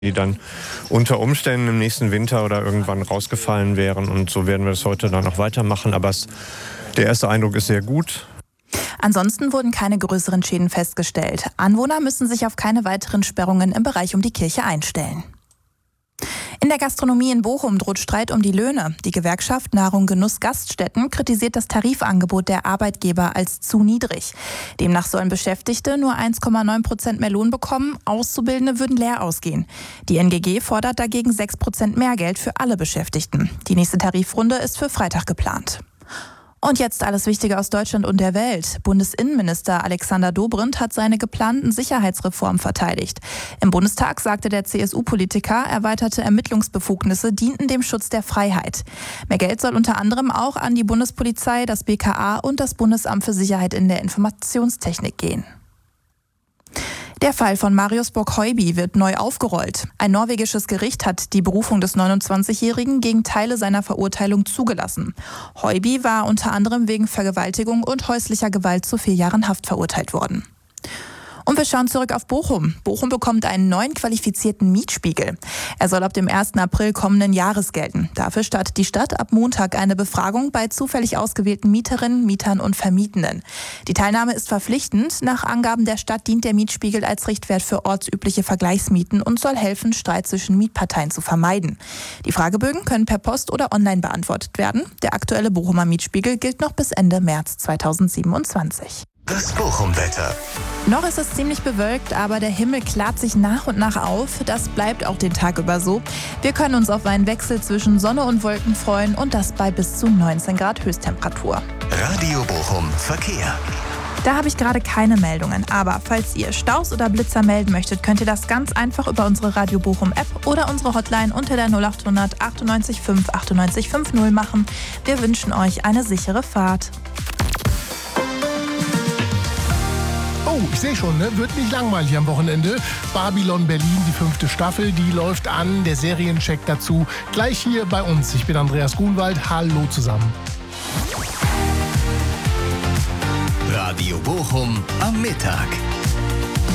die dann unter Umständen im nächsten Winter oder irgendwann rausgefallen wären. Und so werden wir das heute dann auch weitermachen. Aber der erste Eindruck ist sehr gut. Ansonsten wurden keine größeren Schäden festgestellt. Anwohner müssen sich auf keine weiteren Sperrungen im Bereich um die Kirche einstellen. In der Gastronomie in Bochum droht Streit um die Löhne. Die Gewerkschaft Nahrung Genuss Gaststätten kritisiert das Tarifangebot der Arbeitgeber als zu niedrig. Demnach sollen Beschäftigte nur 1,9% mehr Lohn bekommen, Auszubildende würden leer ausgehen. Die NGG fordert dagegen 6% mehr Geld für alle Beschäftigten. Die nächste Tarifrunde ist für Freitag geplant. Und jetzt alles Wichtige aus Deutschland und der Welt. Bundesinnenminister Alexander Dobrindt hat seine geplanten Sicherheitsreformen verteidigt. Im Bundestag sagte der CSU-Politiker, erweiterte Ermittlungsbefugnisse dienten dem Schutz der Freiheit. Mehr Geld soll unter anderem auch an die Bundespolizei, das BKA und das Bundesamt für Sicherheit in der Informationstechnik gehen. Der Fall von Marius Bock-Høiby wird neu aufgerollt. Ein norwegisches Gericht hat die Berufung des 29-Jährigen gegen Teile seiner Verurteilung zugelassen. Høiby war unter anderem wegen Vergewaltigung und häuslicher Gewalt zu 4 Jahren Haft verurteilt worden. Und wir schauen zurück auf Bochum. Bochum bekommt einen neuen qualifizierten Mietspiegel. Er soll ab dem 1. April kommenden Jahres gelten. Dafür startet die Stadt ab Montag eine Befragung bei zufällig ausgewählten Mieterinnen, Mietern und Vermietenden. Die Teilnahme ist verpflichtend. Nach Angaben der Stadt dient der Mietspiegel als Richtwert für ortsübliche Vergleichsmieten und soll helfen, Streit zwischen Mietparteien zu vermeiden. Die Fragebögen können per Post oder online beantwortet werden. Der aktuelle Bochumer Mietspiegel gilt noch bis Ende März 2027. Das Bochum-Wetter. Noch ist es ziemlich bewölkt, aber der Himmel klart sich nach und nach auf. Das bleibt auch den Tag über so. Wir können uns auf einen Wechsel zwischen Sonne und Wolken freuen und das bei bis zu 19 Grad Höchsttemperatur. Radio Bochum Verkehr. Da habe ich gerade keine Meldungen, aber falls ihr Staus oder Blitzer melden möchtet, könnt ihr das ganz einfach über unsere Radio Bochum App oder unsere Hotline unter der 0800 98 5 98 50 machen. Wir wünschen euch eine sichere Fahrt. Oh, ich sehe schon, ne? Wird nicht langweilig am Wochenende. Babylon Berlin, die 5. Staffel, die läuft an. Der Seriencheck dazu gleich hier bei uns. Ich bin Andreas Grunwald. Hallo zusammen. Radio Bochum am Mittag.